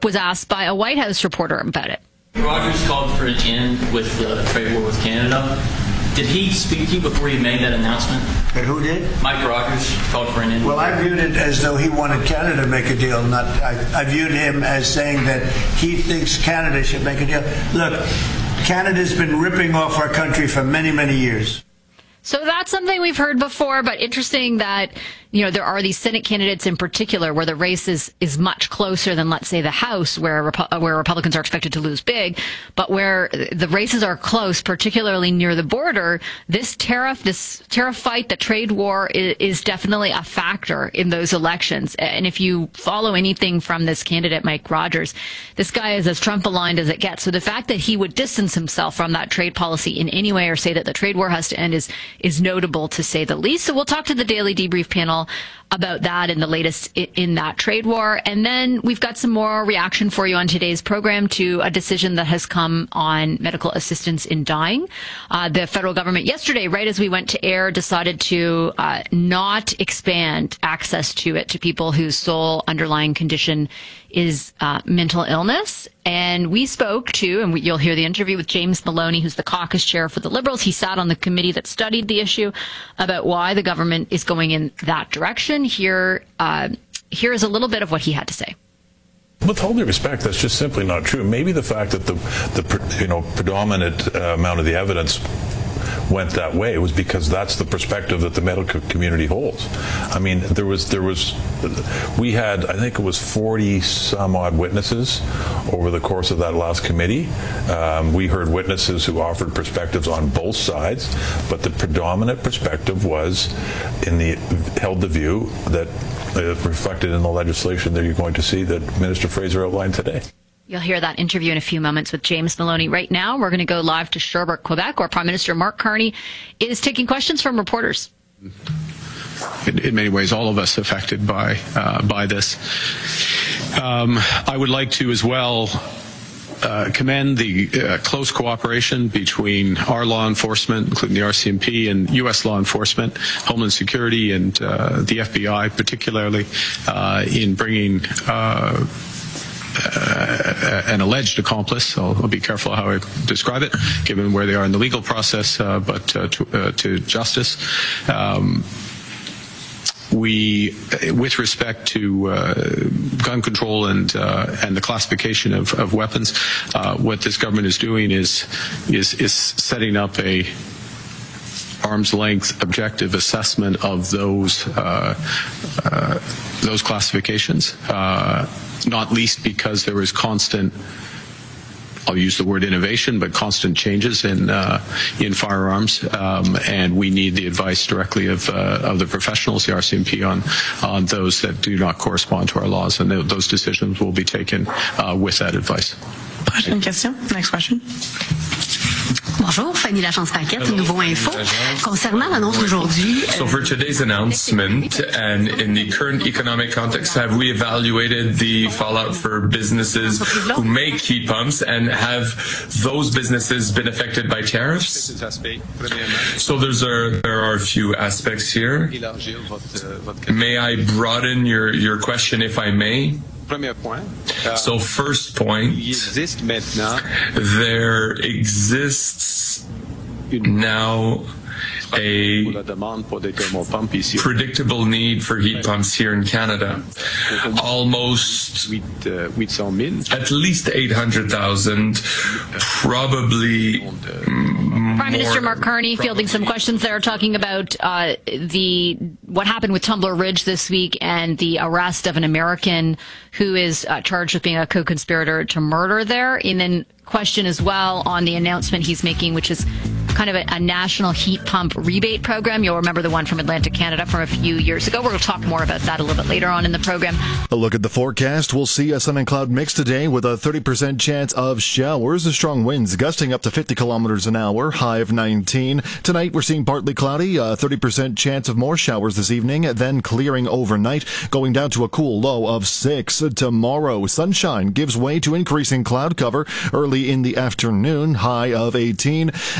was asked by a White House reporter about it. Rogers called for an end with the trade war with Canada. Did he speak to you before you made that announcement? But who did? Mike Rogers called for an end. Well, I viewed it as though he wanted Canada to make a deal. I viewed him as saying that he thinks Canada should make a deal. Look, Canada's been ripping off our country for many, many years. So that's something we've heard before, but interesting that, there are these Senate candidates in particular where the race is much closer than, let's say, the House, where Republicans are expected to lose big, but where the races are close, particularly near the border. This tariff fight, the trade war is definitely a factor in those elections. And if you follow anything from this candidate, Mike Rogers, this guy is as Trump aligned as it gets. So the fact that he would distance himself from that trade policy in any way or say that the trade war has to end is notable, to say the least. So we'll talk to the Daily Debrief panel about that and the latest in that trade war. And then we've got some more reaction for you on today's program to a decision that has come on medical assistance in dying. The federal government yesterday, right as we went to air, decided to not expand access to it to people whose sole underlying condition is mental illness. And we spoke to, and you'll hear the interview with James Maloney, who's the caucus chair for the Liberals. He sat on the committee that studied the issue about why the government is going in that direction. Here is a little bit of what he had to say. With all due respect, that's just simply not true. Maybe the fact that the predominant amount of the evidence went that way was because that's the perspective that the medical community holds. I mean, we had, I think it was 40 some odd witnesses over the course of that last committee. We heard witnesses who offered perspectives on both sides, but the predominant perspective held the view that reflected in the legislation that you're going to see that Minister Fraser outlined today. You'll hear that interview in a few moments with James Maloney. Right now, we're going to go live to Sherbrooke, Quebec, where Prime Minister Mark Carney is taking questions from reporters. In many ways, all of us affected by this. I would like to as well commend the close cooperation between our law enforcement, including the RCMP, and U.S. law enforcement, Homeland Security, and the FBI, particularly in bringing an alleged accomplice. I'll be careful how I describe it, given where they are in the legal process, but to justice. With respect to gun control and the classification of weapons, what this government is doing is setting up a arm's length objective assessment of those classifications, not least because there is constant, I'll use the word innovation, but constant changes in firearms, and we need the advice directly of the professionals, the RCMP, on those that do not correspond to our laws, and those decisions will be taken with that advice. Prochaine question. Next question. Bonjour, Fanny Lachance-Paquette, Nouveau Info. Concernant l'annonce d'aujourd'hui. So for today's announcement, and in the current economic context, have we evaluated the fallout for businesses who make heat pumps, and have those businesses been affected by tariffs? So there are a few aspects here. May I broaden your question, if I may? So first point, there exists now a predictable need for heat pumps here in Canada. Almost at least 800,000, probably Prime Minister Mark Carney fielding some questions there, talking about what happened with Tumbler Ridge this week and the arrest of an American who is charged with being a co-conspirator to murder there. And then question as well on the announcement he's making, which is kind of a national heat pump rebate program. You'll remember the one from Atlantic Canada from a few years ago. We're going to talk more about that a little bit later on in the program. A look at the forecast. We'll see a sun and cloud mix today with a 30% chance of showers. The strong winds gusting up to 50 kilometers an hour, high of 19. Tonight we're seeing partly cloudy, a 30% chance of more showers this evening, then clearing overnight, going down to a cool low of 6. Tomorrow, sunshine gives way to increasing cloud cover early in the afternoon, high of 18. Then looking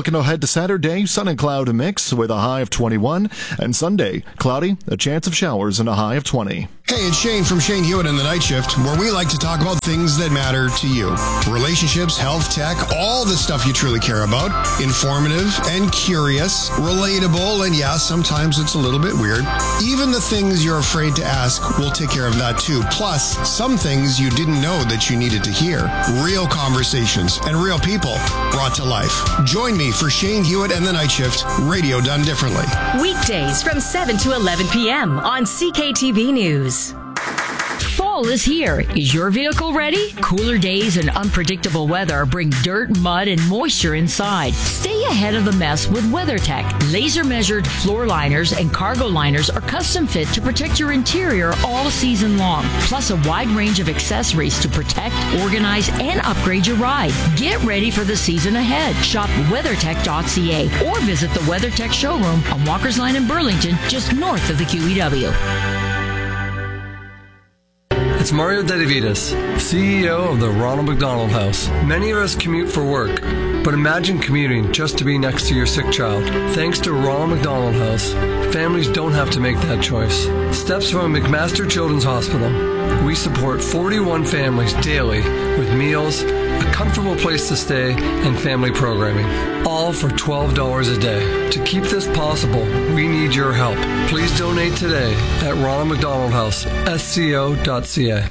Looking ahead to Saturday, sun and cloud mix with a high of 21. And Sunday, cloudy, a chance of showers and a high of 20. Hey, it's Shane from Shane Hewitt and the Night Shift, where we like to talk about things that matter to you. Relationships, health, tech, all the stuff you truly care about. Informative and curious, relatable, and yeah, sometimes it's a little bit weird. Even the things you're afraid to ask, we'll take care of that too. Plus, some things you didn't know that you needed to hear. Real conversations and real people brought to life. Join me for Shane Hewitt and the Night Shift, radio done differently. Weekdays from 7 to 11 p.m. on CKTV News. Fall is here. Is your vehicle ready? Cooler days and unpredictable weather bring dirt, mud, and moisture inside. Stay ahead of the mess with WeatherTech. Laser-measured floor liners and cargo liners are custom fit to protect your interior all season long. Plus a wide range of accessories to protect, organize, and upgrade your ride. Get ready for the season ahead. Shop WeatherTech.ca or visit the WeatherTech showroom on Walker's Line in Burlington, just north of the QEW. It's Mario Dedivitas, CEO of the Ronald McDonald House. Many of us commute for work, but imagine commuting just to be next to your sick child. Thanks to Ronald McDonald House, families don't have to make that choice. Steps from McMaster Children's Hospital. We support 41 families daily with meals, a comfortable place to stay, and family programming. All for $12 a day. To keep this possible, we need your help. Please donate today at Ronald McDonald House, SCO.ca.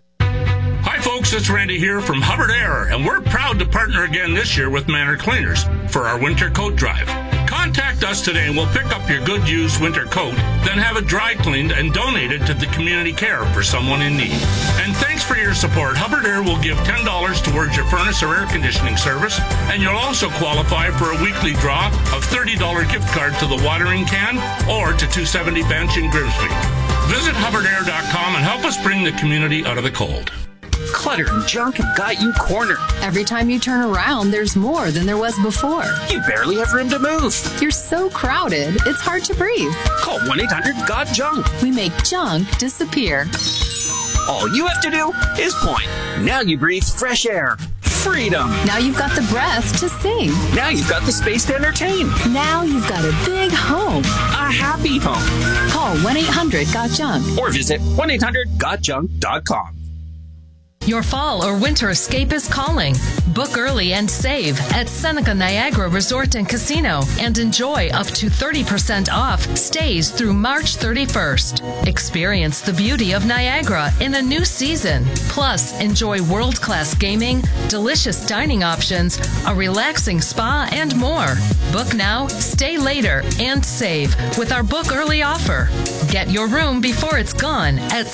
Hi folks, it's Randy here from Hubbard Air, and we're proud to partner again this year with Manor Cleaners for our winter coat drive. Contact us today and we'll pick up your good used winter coat, then have it dry cleaned and donated to the community care for someone in need. And thanks for your support. Hubbard Air will give $10 towards your furnace or air conditioning service, and you'll also qualify for a weekly draw of $30 gift card to the watering can or to 270 Bench in Grimsby. Visit HubbardAir.com and help us bring the community out of the cold. Clutter and junk have got you cornered. Every time you turn around, there's more than there was before. You barely have room to move. You're so crowded, it's hard to breathe. Call 1-800-GOT-JUNK. We make junk disappear. All you have to do is point. Now you breathe fresh air. Freedom. Now you've got the breath to sing. Now you've got the space to entertain. Now you've got a big home. A happy home. Call 1-800-GOT-JUNK. Or visit 1-800-GOTJUNK.com. Your fall or winter escape is calling. Book early and save at Seneca Niagara Resort and Casino and enjoy up to 30% off stays through March 31st. Experience the beauty of Niagara in a new season. Plus, enjoy world-class gaming, delicious dining options, a relaxing spa, and more. Book now, stay later, and save with our book early offer. Get your room before it's gone at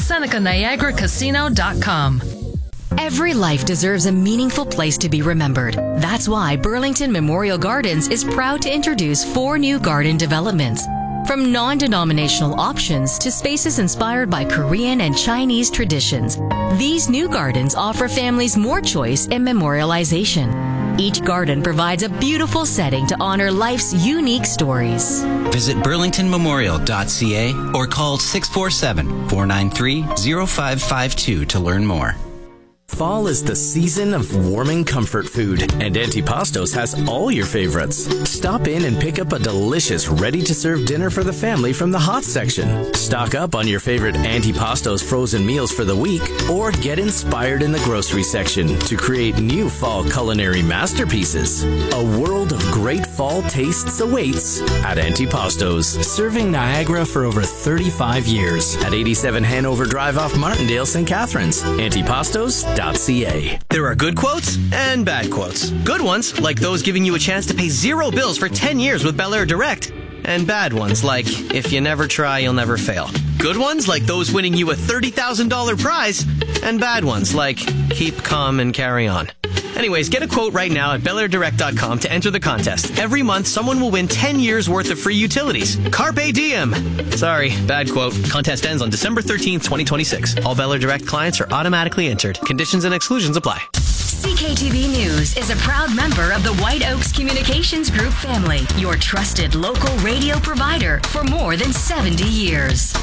SenecaNiagaraCasino.com. Every life deserves a meaningful place to be remembered. That's why Burlington Memorial Gardens is proud to introduce 4 new garden developments. From non-denominational options to spaces inspired by Korean and Chinese traditions, these new gardens offer families more choice in memorialization. Each garden provides a beautiful setting to honor life's unique stories. Visit burlingtonmemorial.ca or call 647-493-0552 to learn more. Fall is the season of warming comfort food, and Antipastos has all your favorites. Stop in and pick up a delicious, ready-to-serve dinner for the family from the hot section. Stock up on your favorite Antipastos frozen meals for the week, or get inspired in the grocery section to create new fall culinary masterpieces. A world of great fall tastes awaits at Antipastos, serving Niagara for over 35 years at 87 Hanover Drive off Martindale, St. Catharines. Antipastos.ca. There are good quotes and bad quotes. Good ones, like those giving you a chance to pay 0 bills for 10 years with Bel Air Direct. And bad ones, like, if you never try, you'll never fail. Good ones, like those winning you a $30,000 prize. And bad ones, like, keep calm and carry on. Anyways, get a quote right now at BelAirDirect.com to enter the contest. Every month, someone will win 10 years worth of free utilities. Carpe diem. Sorry, bad quote. Contest ends on December 13th, 2026. All Bel Air Direct clients are automatically entered. Conditions and exclusions apply. CKTV News is a proud member of the White Oaks Communications Group family, your trusted local radio provider for more than 70 years.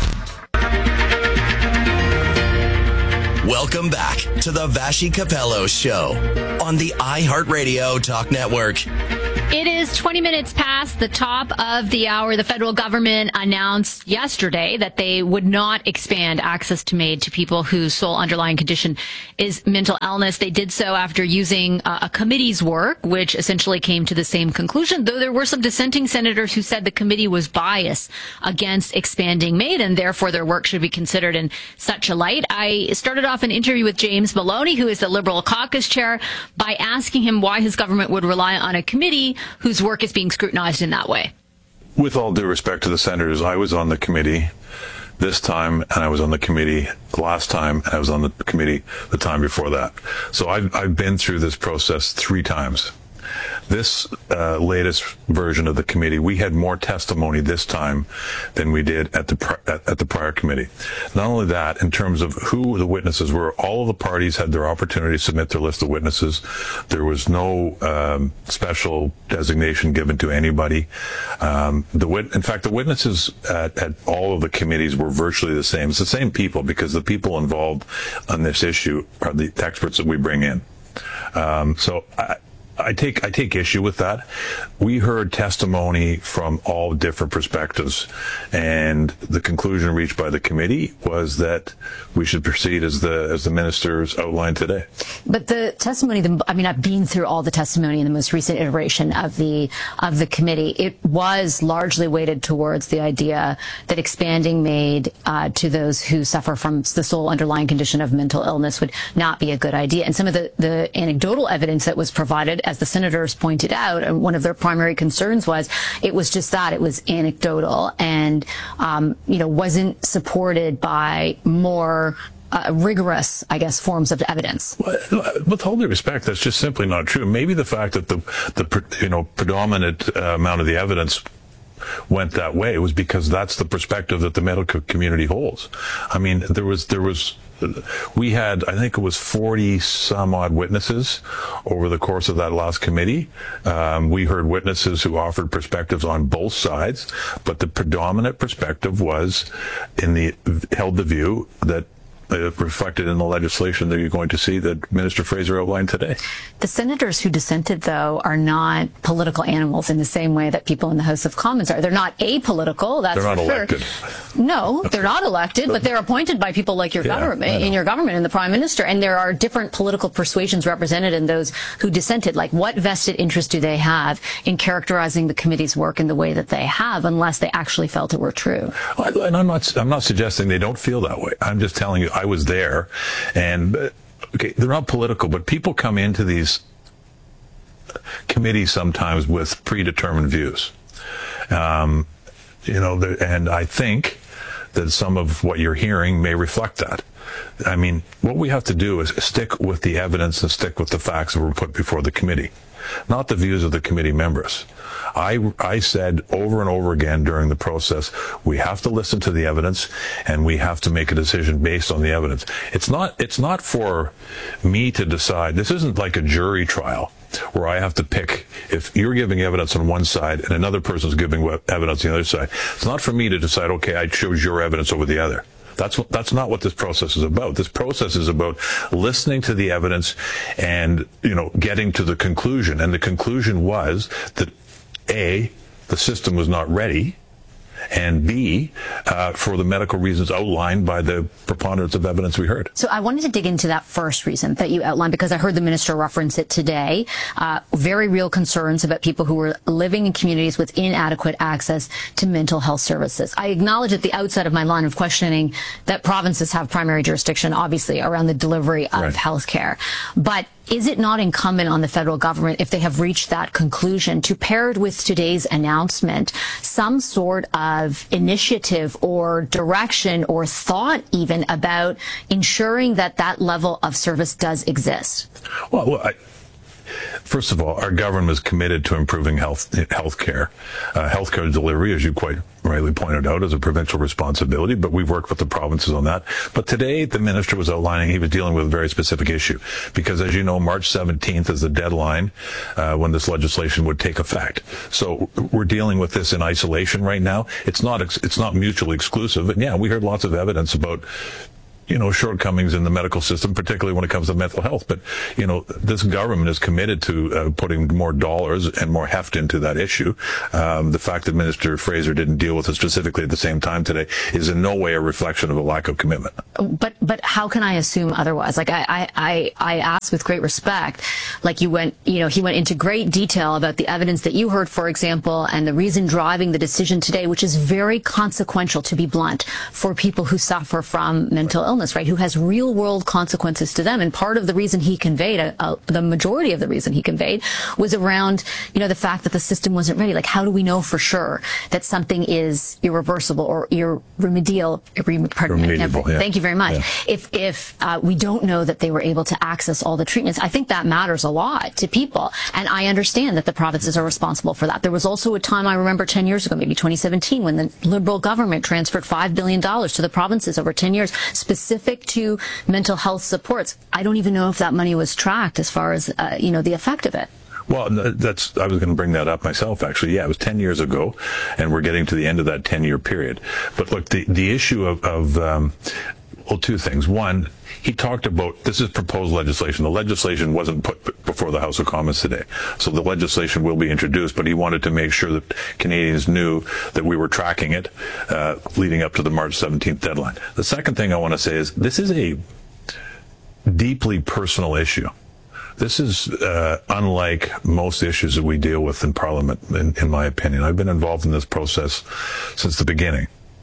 Welcome back to the Vashi Capello Show on the iHeartRadio Talk Network. It is 20 minutes past the top of the hour. The federal government announced yesterday that they would not expand access to MAID to people whose sole underlying condition is mental illness. They did so after using a committee's work, which essentially came to the same conclusion, though there were some dissenting senators who said the committee was biased against expanding MAID, and therefore their work should be considered in such a light. I started off an interview with James Maloney, who is the Liberal caucus chair, by asking him why his government would rely on a committee whose work is being scrutinized in that way. With all due respect to the senators, I was on the committee this time, and I was on the committee last time, and I was on the committee the time before that. So I've been through this process 3 times. This latest version of the committee, we had more testimony this time than we did at the prior committee. Not only that, in terms of who the witnesses were, all of the parties had their opportunity to submit their list of witnesses. There was no special designation given to anybody. In fact, the witnesses at all of the committees were virtually the same. It's the same people, because the people involved on this issue are the experts that we bring in. So I take issue with that. We heard testimony from all different perspectives, and the conclusion reached by the committee was that we should proceed as the ministers outlined today. But the testimony, I've been through all the testimony in the most recent iteration of the committee. It was largely weighted towards the idea that expanding MAID to those who suffer from the sole underlying condition of mental illness would not be a good idea. And some of the anecdotal evidence that was provided, as the senators pointed out, and one of their primary concerns was it was just that it was anecdotal and wasn't supported by more rigorous, forms of evidence. With all due respect, that's just simply not true. Maybe the fact that the predominant amount of the evidence went that way was because that's the perspective that the medical community holds. I mean, we had, I think it was 40 some odd witnesses over the course of that last committee. We heard witnesses who offered perspectives on both sides, but the predominant perspective held the view that reflected in the legislation that you're going to see that Minister Fraser outlined today. The senators who dissented, though, are not political animals in the same way that people in the House of Commons are. They're not apolitical, that's for sure. They're not elected. No, they're not elected, but they're appointed by people like your government, in your government, and the Prime Minister. And there are different political persuasions represented in those who dissented. Like, what vested interest do they have in characterizing the committee's work in the way that they have, unless they actually felt it were true? And I'm not suggesting they don't feel that way. I'm just telling you, I was there, and they're not political, but people come into these committees sometimes with predetermined views. And I think that some of what you're hearing may reflect that. I mean, what we have to do is stick with the evidence and stick with the facts that were put before the committee, not the views of the committee members. I said over and over again during the process, we have to listen to the evidence and we have to make a decision based on the evidence. It's not for me to decide. This isn't like a jury trial where I have to pick if you're giving evidence on one side and another person's giving evidence on the other side. It's not for me to decide, okay, I chose your evidence over the other. That's not what this process is about. This process is about listening to the evidence and, getting to the conclusion. And the conclusion was that A, the system was not ready, and B, for the medical reasons outlined by the preponderance of evidence we heard. So I wanted to dig into that first reason that you outlined, because I heard the minister reference it today. Very real concerns about people who were living in communities with inadequate access to mental health services. I acknowledge at the outset of my line of questioning that provinces have primary jurisdiction, obviously, around the delivery of health care. But is it not incumbent on the federal government, if they have reached that conclusion, to pair it with today's announcement some sort of initiative or direction or thought even about ensuring that that level of service does exist? Well, first of all, our government is committed to improving health care. Health care delivery, as you quite rightly pointed out, is a provincial responsibility, but we've worked with the provinces on that. But today, the minister was outlining, he was dealing with a very specific issue, because as you know, March 17th is the deadline when this legislation would take effect. So we're dealing with this in isolation right now. It's not mutually exclusive. And yeah, we heard lots of evidence about shortcomings in the medical system, particularly when it comes to mental health. But, this government is committed to putting more dollars and more heft into that issue. The fact that Minister Fraser didn't deal with it specifically at the same time today is in no way a reflection of a lack of commitment. But how can I assume otherwise? Like I asked with great respect, like he went into great detail about the evidence that you heard, for example, and the reason driving the decision today, which is very consequential, to be blunt, for people who suffer from mental illness, right? Who has real world consequences to them. And part of the reason he conveyed, the majority of the reason he conveyed, was around, the fact that the system wasn't ready. Like, how do we know for sure that something is irreversible or irremediable? Thank you very much. Yeah. If we don't know that they were able to access all the treatments, I think that matters a lot to people. And I understand that the provinces are responsible for that. There was also a time, I remember 10 years ago, maybe 2017, when the Liberal government transferred $5 billion to the provinces over 10 years, specific to mental health supports. I don't even know if that money was tracked as far as, the effect of it. Well, I was going to bring that up myself, actually. Yeah, it was 10 years ago, and we're getting to the end of that 10-year period. But look, the issue of two things. One, he talked about, this is proposed legislation. The legislation wasn't put before the House of Commons today. So the legislation will be introduced, but he wanted to make sure that Canadians knew that we were tracking it leading up to the March 17th deadline. The second thing I want to say is this is a deeply personal issue. This is unlike most issues that we deal with in Parliament, in my opinion. I've been involved in this process since the beginning.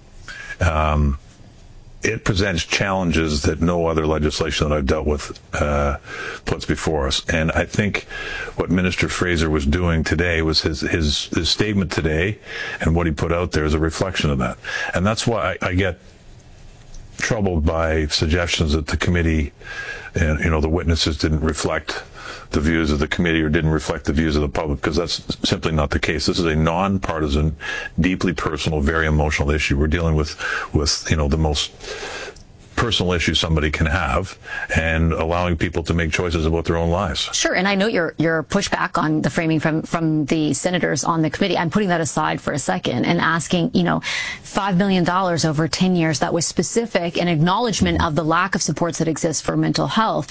It presents challenges that no other legislation that I've dealt with puts before us. And I think what Minister Fraser was doing today was his statement today, and what he put out there is a reflection of that. And that's why I get troubled by suggestions that the committee and the witnesses didn't reflect the views of the committee or didn't reflect the views of the public, because that's simply not the case. This is a non-partisan, deeply personal, very emotional issue. We're dealing with the most personal issue somebody can have, and allowing people to make choices about their own lives. Sure, and I know your pushback on the framing from the senators on the committee. I'm putting that aside for a second and asking, $5 million over 10 years, that was specific, an acknowledgement of the lack of supports that exist for mental health.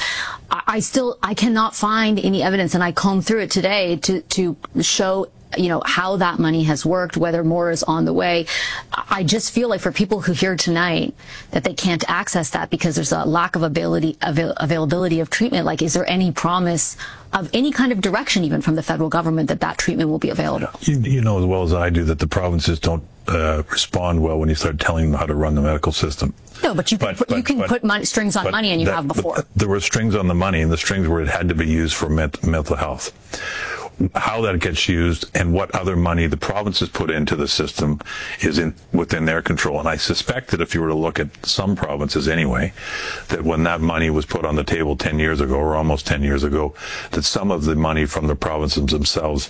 I cannot find any evidence, and I combed through it today to show how that money has worked, whether more is on the way. I just feel like for people who hear tonight that they can't access that because there's a lack of availability of treatment, like, is there any promise of any kind of direction, even from the federal government, that treatment will be available? You know as well as I do that the provinces don't respond well when you start telling them how to run the medical system. No, but you can put strings on money, and you have before. There were strings on the money, and the strings were it had to be used for mental health. How that gets used and what other money the provinces put into the system is within their control. And I suspect that if you were to look at some provinces anyway, that when that money was put on the table 10 years ago, or almost 10 years ago, that some of the money from the provinces themselves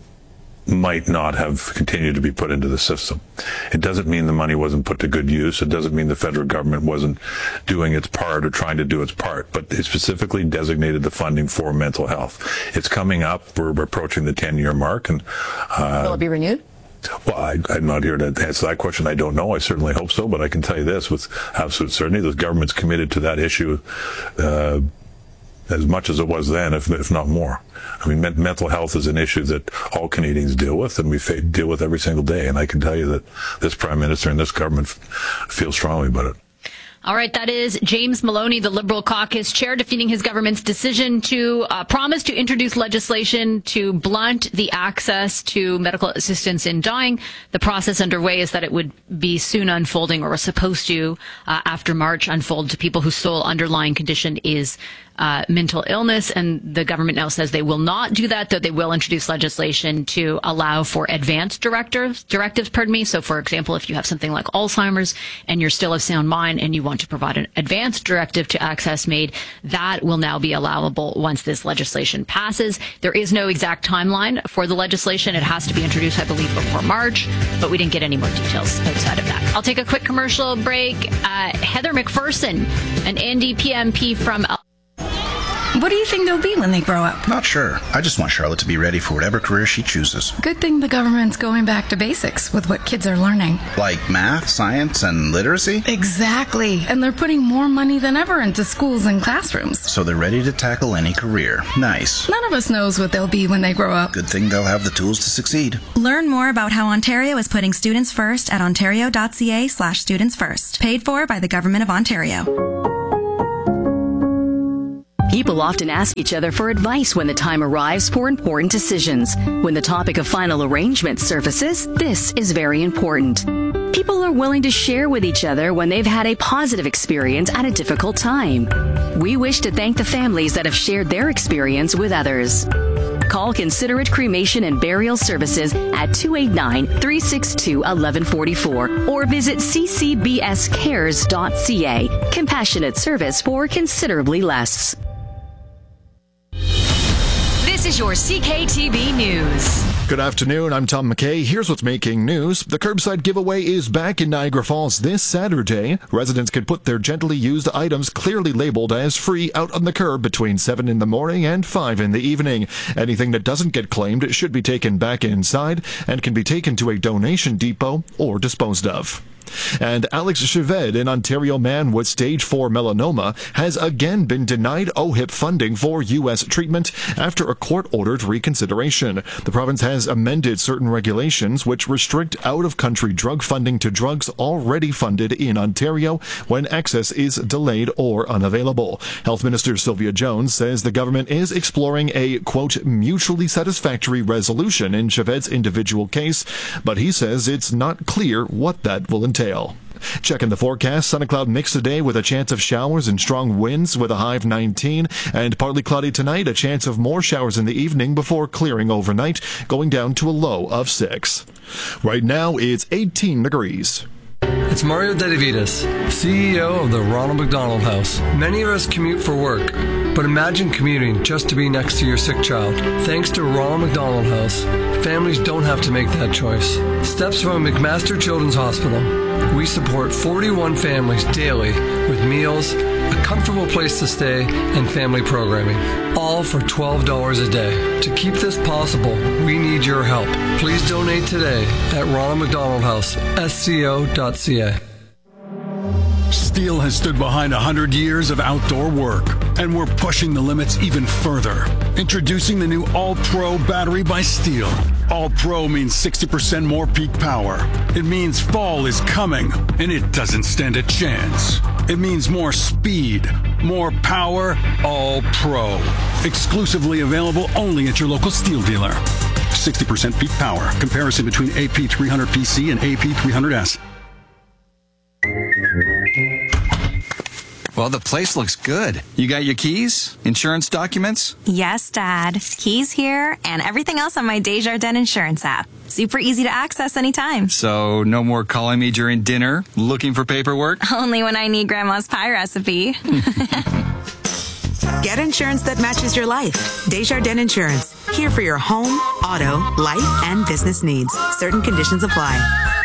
might not have continued to be put into the system. It doesn't mean the money wasn't put to good use. It doesn't mean the federal government wasn't doing its part or trying to do its part, but it specifically designated the funding for mental health. It's coming up. We're approaching the 10-year mark. And will it be renewed? Well, I'm not here to answer that question. I don't know. I certainly hope so, but I can tell you this with absolute certainty. The government's committed to that issue as much as it was then, if not more. I mean, mental health is an issue that all Canadians deal with, and we deal with every single day. And I can tell you that this Prime Minister and this government feel strongly about it. All right, that is James Maloney, the Liberal caucus chair, defending his government's decision to promise to introduce legislation to blunt the access to medical assistance in dying. The process underway is that it would be soon unfolding, or was supposed to, after March, unfold to people whose sole underlying condition is mental illness, and the government now says they will not do that, though they will introduce legislation to allow for advanced directives. So, for example, if you have something like Alzheimer's and you're still of sound mind and you want to provide an advanced directive to access MAID, that will now be allowable once this legislation passes. There is no exact timeline for the legislation. It has to be introduced, I believe, before March, but we didn't get any more details outside of that. I'll take a quick commercial break. Heather McPherson, an NDP MP from What do you think they'll be when they grow up? Not sure. I just want Charlotte to be ready for whatever career she chooses. Good thing the government's going back to basics with what kids are learning. Like math, science, and literacy? Exactly. And they're putting more money than ever into schools and classrooms. So they're ready to tackle any career. Nice. None of us knows what they'll be when they grow up. Good thing they'll have the tools to succeed. Learn more about how Ontario is putting students first at ontario.ca/studentsfirst. Paid for by the Government of Ontario. People often ask each other for advice when the time arrives for important decisions. When the topic of final arrangement surfaces, this is very important. People are willing to share with each other when they've had a positive experience at a difficult time. We wish to thank the families that have shared their experience with others. Call Considerate Cremation and Burial Services at 289-362-1144 or visit ccbscares.ca. Compassionate service for considerably less. This is your CKTB News. Good afternoon, I'm Tom McKay. Here's what's making news. The curbside giveaway is back in Niagara Falls this Saturday. Residents can put their gently used items clearly labeled as free out on the curb between 7 in the morning and 5 in the evening. Anything that doesn't get claimed should be taken back inside and can be taken to a donation depot or disposed of. And Alex Cheved, an Ontario man with stage 4 melanoma, has again been denied OHIP funding for U.S. treatment after a court-ordered reconsideration. The province has amended certain regulations which restrict out-of-country drug funding to drugs already funded in Ontario when access is delayed or unavailable. Health Minister Sylvia Jones says the government is exploring a, quote, mutually satisfactory resolution in Cheved's individual case, but he says it's not clear what that will entail. Checking the forecast, sun and cloud mix today with a chance of showers and strong winds with a high of 19, and partly cloudy tonight, a chance of more showers in the evening before clearing overnight, going down to a low of 6. Right now, it's 18 degrees. It's Mario Dedivitas, CEO of the Ronald McDonald House. Many of us commute for work, but imagine commuting just to be next to your sick child. Thanks to Ronald McDonald House, families don't have to make that choice. Steps from McMaster Children's Hospital. We support 41 families daily with meals, a comfortable place to stay, and family programming, all for $12 a day. To keep this possible, we need your help. Please donate today at Ronald McDonald House, sco.ca. Steel has stood behind 100 years of outdoor work, and we're pushing the limits even further. Introducing the new All-Pro battery by Steel. All-Pro means 60% more peak power. It means fall is coming, and it doesn't stand a chance. It means more speed, more power, All-Pro. Exclusively available only at your local Steel dealer. 60% peak power. Comparison between AP300PC and AP300S. Well, the place looks good. You got your keys? Insurance documents? Yes, Dad. Keys here and everything else on my Desjardins Insurance app. Super easy to access anytime. So no more calling me during dinner, looking for paperwork? Only when I need Grandma's pie recipe. Get insurance that matches your life. Desjardins Insurance. Here for your home, auto, life, and business needs. Certain conditions apply.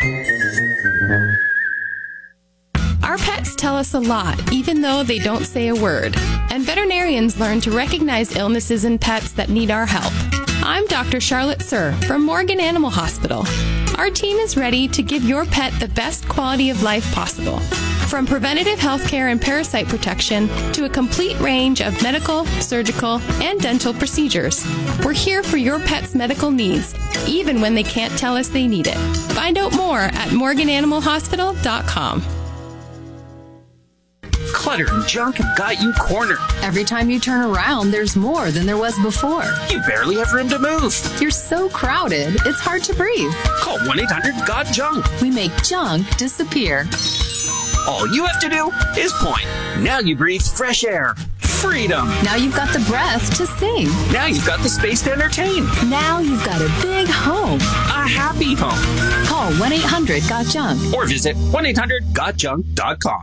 Our pets tell us a lot, even though they don't say a word. And veterinarians learn to recognize illnesses in pets that need our help. I'm Dr. Charlotte Sir from Morgan Animal Hospital. Our team is ready to give your pet the best quality of life possible. From preventative health care and parasite protection to a complete range of medical, surgical, and dental procedures. We're here for your pet's medical needs, even when they can't tell us they need it. Find out more at morgananimalhospital.com. Clutter and junk have got you cornered. Every time you turn around, there's more than there was before. You barely have room to move. You're so crowded, it's hard to breathe. Call 1-800-GOT-JUNK. We make junk disappear. All you have to do is point. Now you breathe fresh air. Freedom. Now you've got the breath to sing. Now you've got the space to entertain. Now you've got a big home. A happy home. Call 1-800-GOT-JUNK. Or visit 1-800-GOTJUNK.com.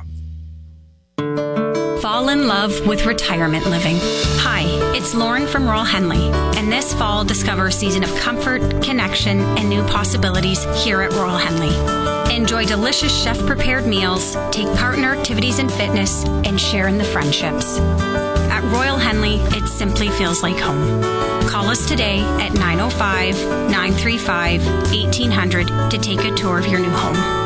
Fall in love with retirement living. Hi, it's Lauren from Royal Henley, and this fall discover a season of comfort, connection, and new possibilities here at Royal Henley. Enjoy delicious chef-prepared meals, take part in our activities and fitness, and share in the friendships. At Royal Henley, it's simply feels like home. Call us today at 905-935-1800 to take a tour of your new home.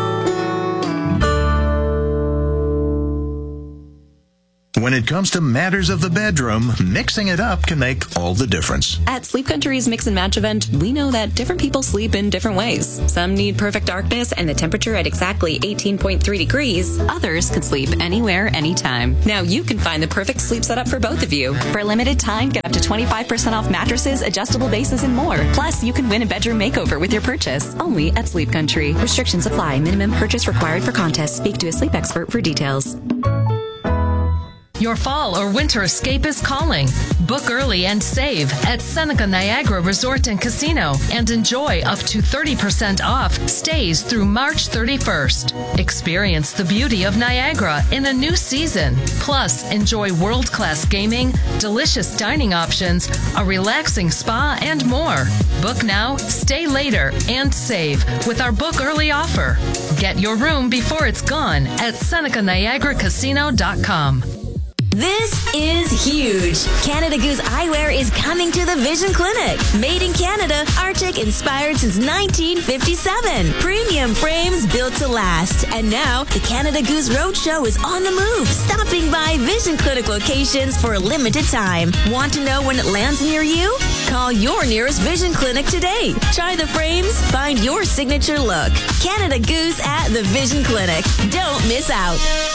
When it comes to matters of the bedroom, mixing it up can make all the difference. At Sleep Country's Mix and Match event, we know that different people sleep in different ways. Some need perfect darkness and the temperature at exactly 18.3 degrees. Others can sleep anywhere, anytime. Now you can find the perfect sleep setup for both of you. For a limited time, get up to 25% off mattresses, adjustable bases, and more. Plus, you can win a bedroom makeover with your purchase. Only at Sleep Country. Restrictions apply. Minimum purchase required for contest. Speak to a sleep expert for details. Your fall or winter escape is calling. Book early and save at Seneca Niagara Resort and Casino and enjoy up to 30% off stays through March 31st. Experience the beauty of Niagara in a new season. Plus, enjoy world-class gaming, delicious dining options, a relaxing spa, and more. Book now, stay later, and save with our book early offer. Get your room before it's gone at SenecaNiagaraCasino.com. This is huge. Canada Goose Eyewear is coming to the Vision Clinic. Made in Canada, Arctic inspired since 1957. Premium frames built to last. And now, the Canada Goose Roadshow is on the move, stopping by Vision Clinic locations for a limited time. Want to know when it lands near you? Call your nearest Vision Clinic today. Try the frames, find your signature look. Canada Goose at the Vision Clinic. Don't miss out.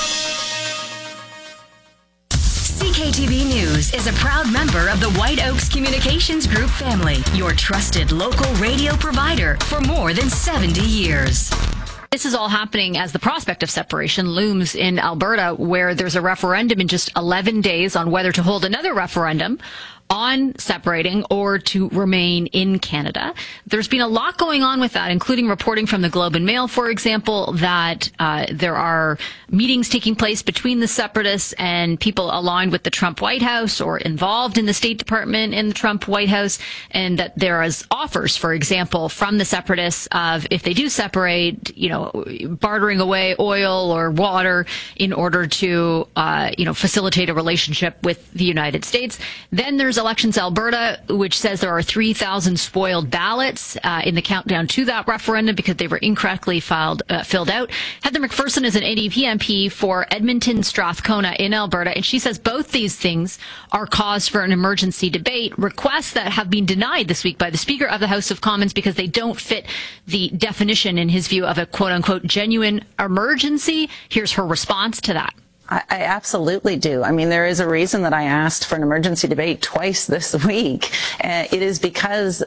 CKTV News is a proud member of the White Oaks Communications Group family, your trusted local radio provider for more than 70 years. This is all happening as the prospect of separation looms in Alberta, where there's a referendum in just 11 days on whether to hold another referendum on separating or to remain in Canada. There's been a lot going on with that, including reporting from the Globe and Mail, for example, that there are meetings taking place between the separatists and people aligned with the Trump White House or involved in the State Department in the Trump White House, and that there is offers, for example, from the separatists of, if they do separate, bartering away oil or water in order to, facilitate a relationship with the United States. Then there's Elections Alberta, which says there are 3,000 spoiled ballots in the countdown to that referendum because they were incorrectly filled out. Heather McPherson is an NDP MP for Edmonton Strathcona in Alberta, and she says both these things are cause for an emergency debate. Requests that have been denied this week by the Speaker of the House of Commons because they don't fit the definition, in his view, of a quote-unquote genuine emergency. Here's her response to that. I absolutely do. I mean, there is a reason that I asked for an emergency debate twice this week. It is because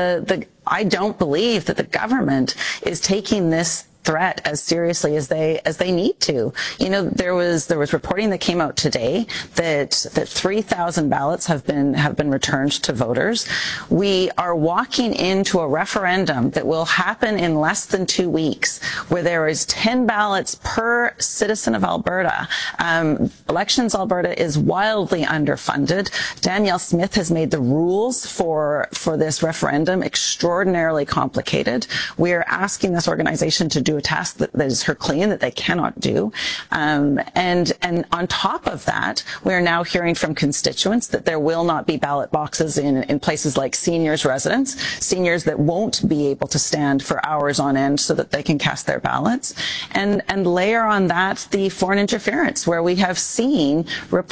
I don't believe that the government is taking this threat as seriously as they need to. There was reporting that came out today that 3,000 ballots have been returned to voters. We are walking into a referendum that will happen in less than 2 weeks, where there is 10 ballots per citizen of Alberta. Elections Alberta is wildly underfunded. Danielle Smith has made the rules for this referendum extraordinarily complicated. We are asking this organization to do a task that is Herculean that they cannot do. And on top of that, we are now hearing from constituents that there will not be ballot boxes in places like seniors' residence, seniors that won't be able to stand for hours on end so that they can cast their ballots. And layer on that the foreign interference, where we have seen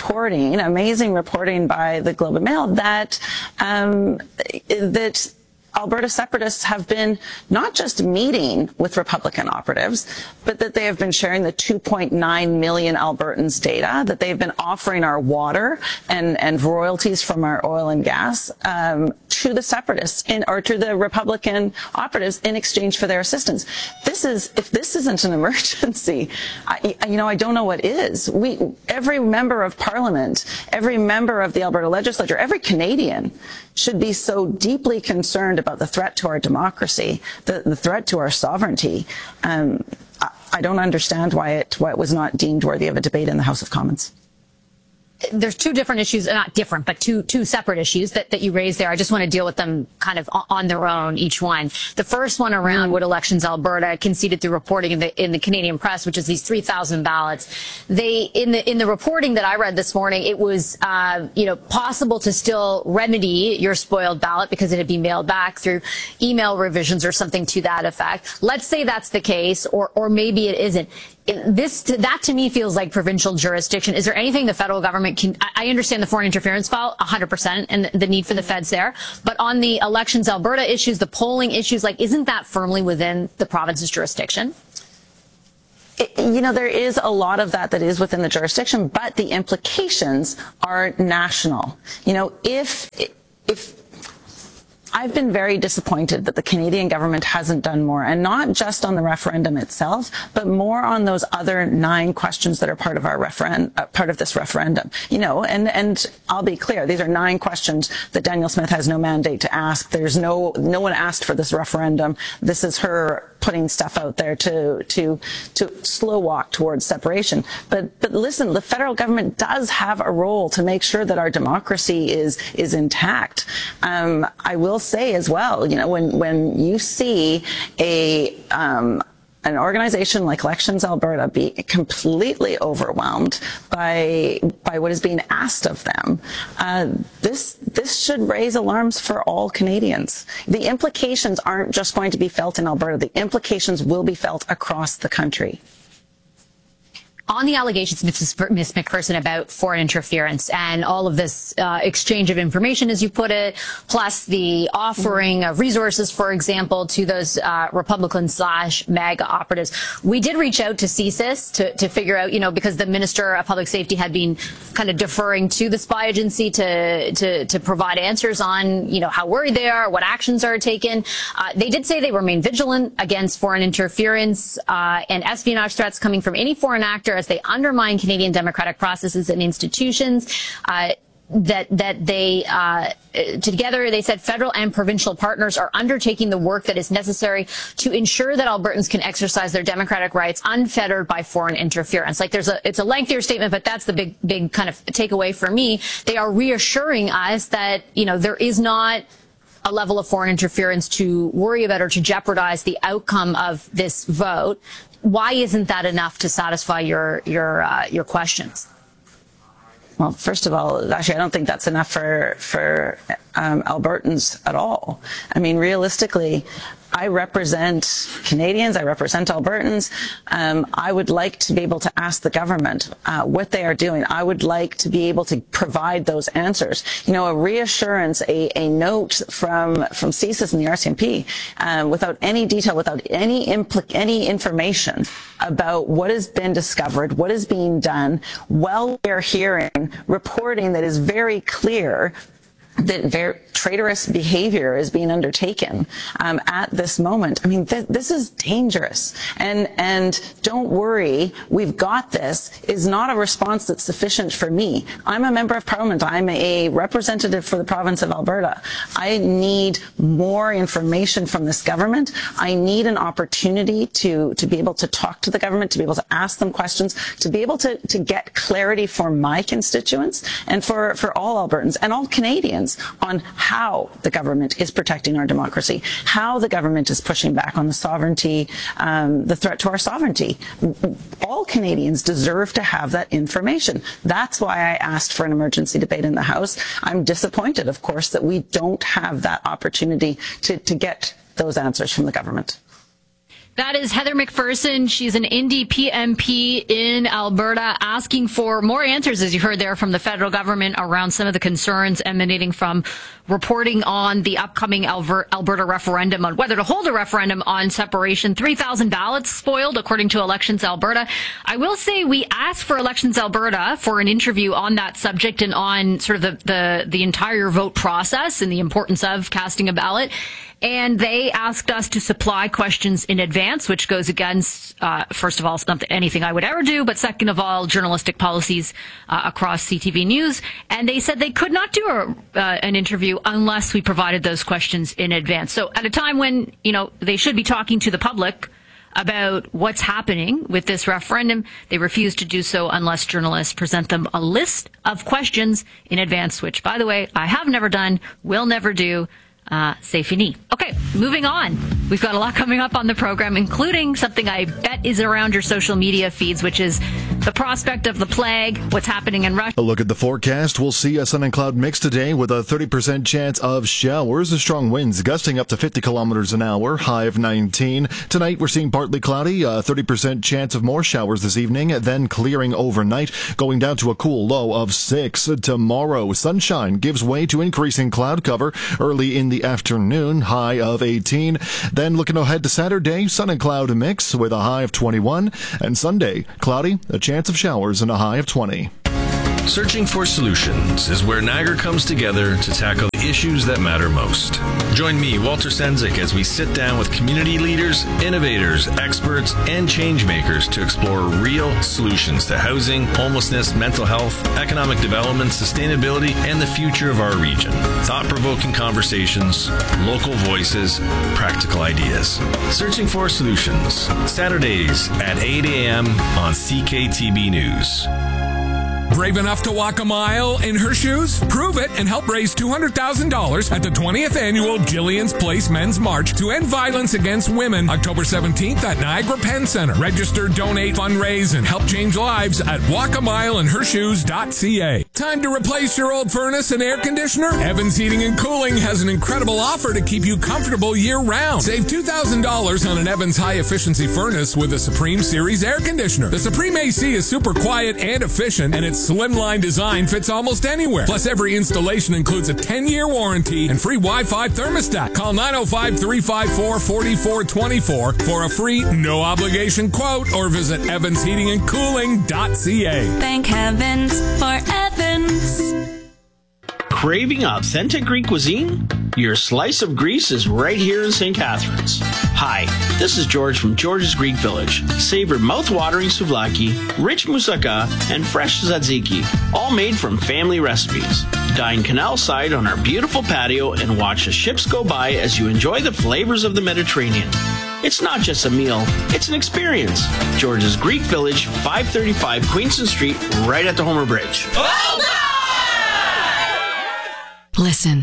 amazing reporting by the Globe and Mail that Alberta separatists have been not just meeting with Republican operatives, but that they have been sharing the 2.9 million Albertans data, that they've been offering our water and royalties from our oil and gas to the separatists or to the Republican operatives in exchange for their assistance. If this isn't an emergency, I don't know what is. Every member of Parliament, every member of the Alberta legislature, every Canadian should be so deeply concerned about the threat to our democracy, the threat to our sovereignty. I don't understand why it was not deemed worthy of a debate in the House of Commons. there's two different issues, not different, but two separate issues that you raised there. I just want to deal with them kind of on their own, each one. The first one around what Elections Alberta conceded through reporting in the Canadian press, which is these 3,000 ballots. In the reporting that I read this morning, it was possible to still remedy your spoiled ballot because it had been mailed back through email revisions or something to that effect. Let's say that's the case, or maybe it isn't. That to me feels like provincial jurisdiction. Is there anything the federal government can? I understand the foreign interference file 100% and the need for the feds there, but on the Elections Alberta issues, the polling issues, isn't that firmly within the province's jurisdiction? There is a lot of that is within the jurisdiction, but the implications are national. If I've been very disappointed that the Canadian government hasn't done more, and not just on the referendum itself, but more on those other 9 questions that are part of our part of this referendum. And I'll be clear, these are 9 questions that Danielle Smith has no mandate to ask. There's no one asked for this referendum. This is her putting stuff out there to slow walk towards separation. But listen, the federal government does have a role to make sure that our democracy is intact. I will say as well, when you see an organization like Elections Alberta be completely overwhelmed by what is being asked of them, this should raise alarms for all Canadians. The implications aren't just going to be felt in Alberta. The implications will be felt across the country. On the allegations, Ms. McPherson, about foreign interference and all of this exchange of information, as you put it, plus the offering of resources, for example, to those Republican/MAGA operatives, we did reach out to CSIS to figure out, because the Minister of Public Safety had been kind of deferring to the spy agency to provide answers on, how worried they are, what actions are taken. They did say they remain vigilant against foreign interference and espionage threats coming from any foreign actor as they undermine Canadian democratic processes and institutions. Together, they said federal and provincial partners are undertaking the work that is necessary to ensure that Albertans can exercise their democratic rights unfettered by foreign interference. It's a lengthier statement, but that's the big kind of takeaway for me. They are reassuring us that, there is not a level of foreign interference to worry about or to jeopardize the outcome of this vote. Why isn't that enough to satisfy your questions? Well, first of all, actually, I don't think that's enough for Albertans at all. I mean, realistically, I represent Canadians. I represent Albertans. I would like to be able to ask the government what they are doing. I would like to be able to provide those answers. A reassurance, a note from CSIS and the RCMP without any detail, without any information about what has been discovered, what is being done. Well, we're hearing reporting that is very clear that traitorous behavior is being undertaken at this moment. I mean, this is dangerous. And don't worry, we've got this is not a response that's sufficient for me. I'm a member of Parliament. I'm a representative for the province of Alberta. I need more information from this government. I need an opportunity to be able to talk to the government, to be able to ask them questions, to be able to get clarity for my constituents and for all Albertans and all Canadians on how the government is protecting our democracy, how the government is pushing back on the sovereignty, the threat to our sovereignty. All Canadians deserve to have that information. That's why I asked for an emergency debate in the House. I'm disappointed, of course, that we don't have that opportunity to get those answers from the government. That is Heather McPherson. She's an NDP MP in Alberta, asking for more answers, as you heard there, from the federal government around some of the concerns emanating from reporting on the upcoming Alberta referendum on whether to hold a referendum on separation. 3,000 ballots spoiled, according to Elections Alberta. I will say we asked for Elections Alberta for an interview on that subject and on sort of the entire vote process and the importance of casting a ballot. And they asked us to supply questions in advance, which goes against, first of all, not anything I would ever do, but second of all, journalistic policies across CTV News. And they said they could not do an interview unless we provided those questions in advance. So at a time when, they should be talking to the public about what's happening with this referendum. They refuse to do so unless journalists present them a list of questions in advance, which, by the way, I have never done, will never do. C'est fini. Okay, moving on. We've got a lot coming up on the program, including something I bet is around your social media feeds, which is the prospect of the plague, what's happening in Russia. A look at the forecast. We'll see a sun and cloud mix today with a 30% chance of showers. The strong winds gusting up to 50 kilometers an hour, high of 19. Tonight, we're seeing partly cloudy, a 30% chance of more showers this evening, then clearing overnight, going down to a cool low of 6. Tomorrow, sunshine gives way to increasing cloud cover early in the afternoon, high of 18. Then looking ahead to Saturday, sun and cloud mix with a high of 21. And Sunday, cloudy, a chance of showers and a high of 20. Searching for Solutions is where Niagara comes together to tackle the issues that matter most. Join me, Walter Sendzik, as we sit down with community leaders, innovators, experts, and change makers to explore real solutions to housing, homelessness, mental health, economic development, sustainability, and the future of our region. Thought-provoking conversations, local voices, practical ideas. Searching for Solutions, Saturdays at 8 a.m. on CKTB News. Brave enough to walk a mile in her shoes? Prove it and help raise $200,000 at the 20th annual Jillian's Place Men's March to end violence against women, October 17th at Niagara Penn Center. Register, donate, fundraise, and help change lives at walkamileinhershoes.ca. Time to replace your old furnace and air conditioner? Evans Heating and Cooling has an incredible offer to keep you comfortable year-round. Save $2,000 on an Evans high-efficiency furnace with a Supreme Series air conditioner. The Supreme AC is super quiet and efficient, and its slimline design fits almost anywhere. Plus, every installation includes a 10-year warranty and free Wi-Fi thermostat. Call 905-354-4424 for a free, no-obligation quote or visit evansheatingandcooling.ca. Thank heavens for Evans. Craving authentic Greek cuisine? Your slice of Greece is right here in St. Catharines. Hi, this is George from George's Greek Village. Savor mouth-watering souvlaki, rich moussaka, and fresh tzatziki, all made from family recipes. Dine canal side on our beautiful patio and watch the ships go by as you enjoy the flavors of the Mediterranean. It's not just a meal, it's an experience. George's Greek Village, 535 Queenston Street, right at the Homer Bridge. Listen.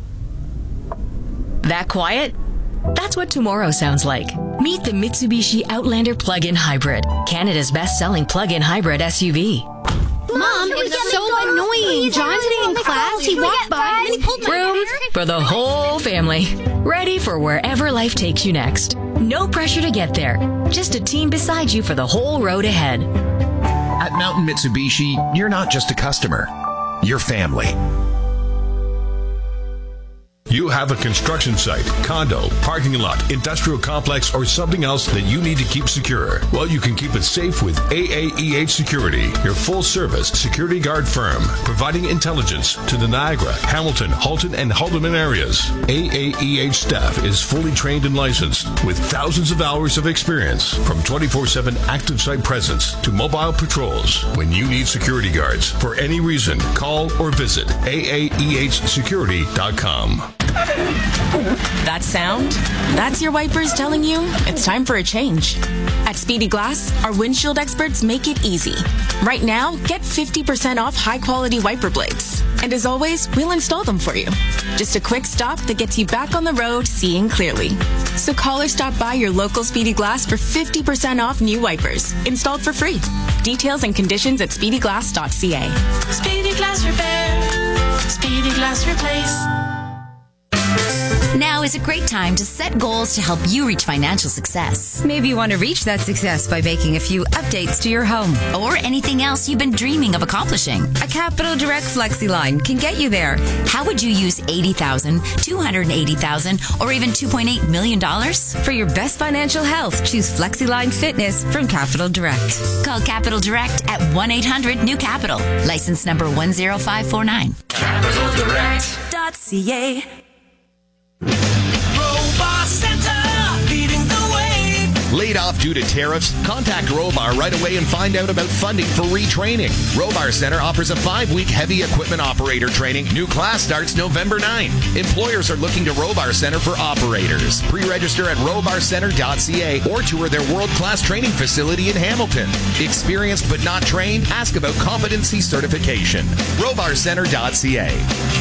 That quiet? That's what tomorrow sounds like. Meet the Mitsubishi Outlander Plug-in Hybrid, Canada's best-selling plug-in hybrid SUV. Mom, it's so annoying. John's sitting in class, he walked by, and he pulled my Room for the whole family. Ready for wherever life takes you next. No pressure to get there. Just a team beside you for the whole road ahead. At Mountain Mitsubishi, you're not just a customer. You're family. You have a construction site, condo, parking lot, industrial complex, or something else that you need to keep secure. Well, you can keep it safe with AAEH Security, your full-service security guard firm, providing intelligence to the Niagara, Hamilton, Halton, and Haldeman areas. AAEH staff is fully trained and licensed with thousands of hours of experience, from 24/7 active site presence to mobile patrols. When you need security guards for any reason, call or visit AAEHsecurity.com. That sound? That's your wipers telling you it's time for a change. At Speedy Glass, our windshield experts make it easy. Right now, get 50% off high-quality wiper blades. And as always, we'll install them for you. Just a quick stop that gets you back on the road seeing clearly. So call or stop by your local Speedy Glass for 50% off new wipers, installed for free. Details and conditions at speedyglass.ca. Speedy Glass Repair. Speedy Glass Replace. Now is a great time to set goals to help you reach financial success. Maybe you want to reach that success by making a few updates to your home. Or anything else you've been dreaming of accomplishing. A Capital Direct FlexiLine can get you there. How would you use $80,000, $280,000, or even $2.8 million? For your best financial health, choose FlexiLine Fitness from Capital Direct. Call Capital Direct at 1-800-NEW-CAPITAL. License number 10549. CapitalDirect.ca. Robot Center, leading the way. Laid off due to tariffs? Contact Robar right away and find out about funding for retraining. Robar Center offers a 5-week heavy equipment operator training. New class starts November 9. Employers are looking to Robar Center for operators. Pre-register at robarcenter.ca or tour their world-class training facility in Hamilton. Experienced but not trained? Ask about competency certification. robarcenter.ca.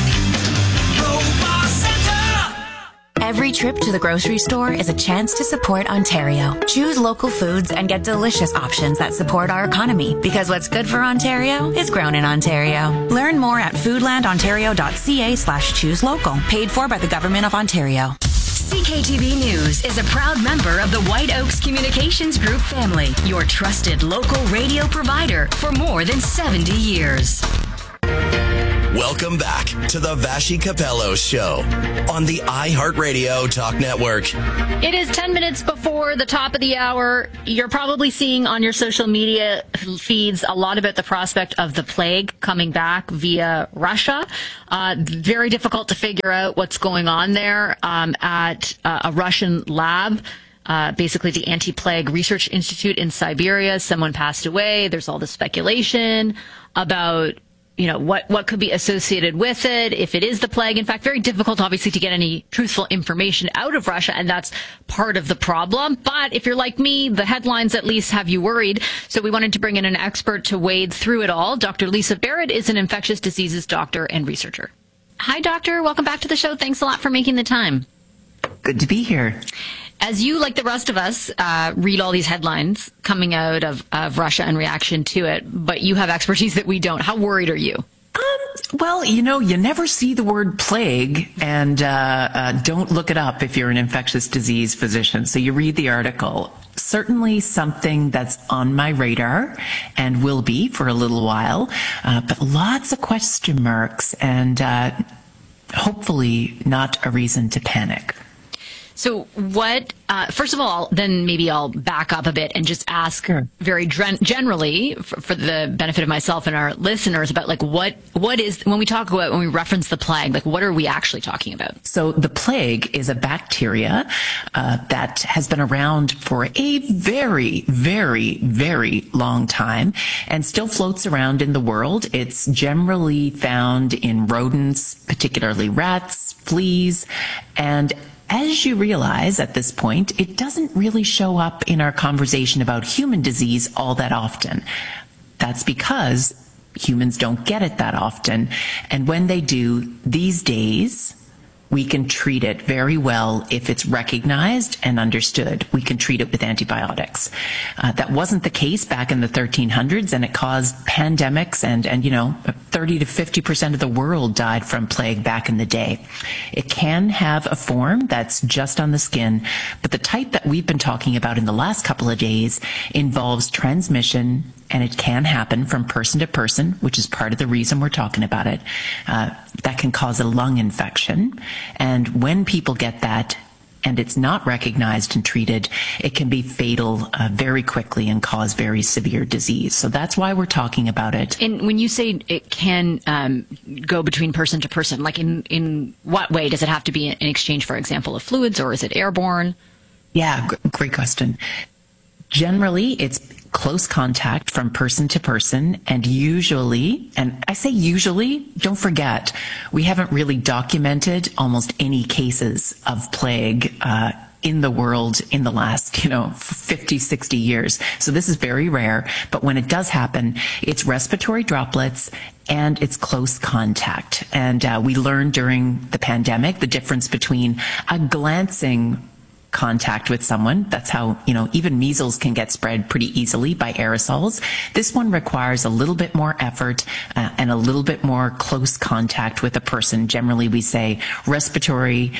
Every trip to the grocery store is a chance to support Ontario. Choose local foods and get delicious options that support our economy, because what's good for Ontario is grown in Ontario. Learn more at foodlandontario.ca/choose local. Paid for by the Government of Ontario. CKTB News is a proud member of the White Oaks Communications Group family, your trusted local radio provider for more than 70 years. Welcome back to the Vashi Capello Show on the iHeartRadio Talk Network. It is 10 minutes before the top of the hour. You're probably seeing on your social media feeds a lot about the prospect of the plague coming back via Russia. Very difficult to figure out what's going on there at a Russian lab. Basically the Anti-Plague Research Institute in Siberia. Someone passed away. There's all this speculation about what could be associated with it, if it is the plague. In fact, very difficult, obviously, to get any truthful information out of Russia, and that's part of the problem. But if you're like me, the headlines at least have you worried. So we wanted to bring in an expert to wade through it all. Dr. Lisa Barrett is an infectious diseases doctor and researcher. Hi, doctor. Welcome back to the show. Thanks a lot for making the time. Good to be here. As you, like the rest of us, read all these headlines coming out of Russia and reaction to it, but you have expertise that we don't. How worried are you? Well, you never see the word plague, and don't look it up if you're an infectious disease physician. So you read the article. Certainly something that's on my radar and will be for a little while, but lots of question marks and hopefully not a reason to panic. So what, first of all, then maybe I'll back up a bit and just ask very generally for the benefit of myself and our listeners about what is, when we reference the plague, what are we actually talking about? So the plague is a bacteria that has been around for a very, very, very long time and still floats around in the world. It's generally found in rodents, particularly rats, fleas, and as you realize at this point, it doesn't really show up in our conversation about human disease all that often. That's because humans don't get it that often. And when they do, these days, we can treat it very well if it's recognized and understood. We can treat it with antibiotics. That wasn't the case back in the 1300s, and it caused pandemics, and 30 to 50% of the world died from plague back in the day. It can have a form that's just on the skin, but the type that we've been talking about in the last couple of days involves transmission, and it can happen from person to person, which is part of the reason we're talking about it. That can cause a lung infection. And when people get that and it's not recognized and treated, it can be fatal very quickly and cause very severe disease. So that's why we're talking about it. And when you say it can go between person to person, in what way? Does it have to be in exchange, for example, of fluids, or is it airborne? Yeah, great question. Generally, it's close contact from person to person, and usually, and I say usually, don't forget, we haven't really documented almost any cases of plague in the world in the last, 50, 60 years. So this is very rare, but when it does happen, it's respiratory droplets and it's close contact. And we learned during the pandemic the difference between a glancing contact with someone. That's how, even measles can get spread pretty easily by aerosols. This one requires a little bit more effort and a little bit more close contact with a person. Generally, we say respiratory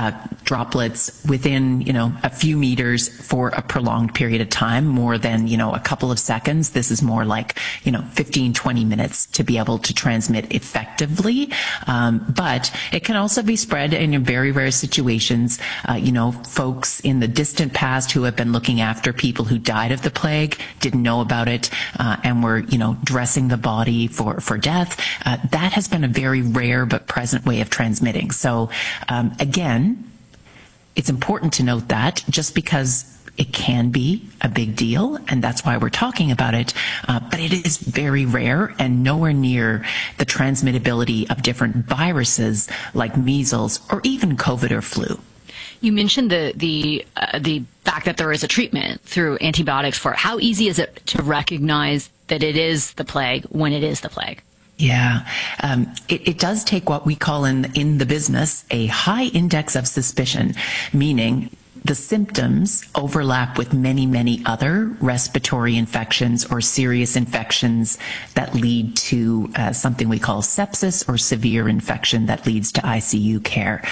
droplets within, a few meters for a prolonged period of time, more than, a couple of seconds. This is more like, 15, 20 minutes to be able to transmit effectively. But it can also be spread in very rare situations. Folks in the distant past who have been looking after people who died of the plague didn't know about it and were, dressing the body for death. That has been a very rare but present way of transmitting. So again, it's important to note that just because It can be a big deal, and that's why we're talking about it. But it is very rare and nowhere near the transmittability of different viruses like measles or even COVID or flu. You mentioned the fact that there is a treatment through antibiotics for it. How easy is it to recognize that it is the plague when it is the plague? Yeah, it does take what we call in the business a high index of suspicion, meaning the symptoms overlap with many, many other respiratory infections or serious infections that lead to something we call sepsis or severe infection that leads to ICU care.